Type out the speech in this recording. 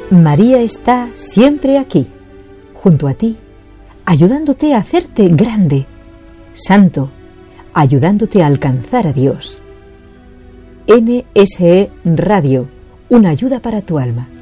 María está siempre aquí, junto a ti, ayudándote a hacerte grande, santo, ayudándote a alcanzar a Dios. NSE Radio, una ayuda para tu alma.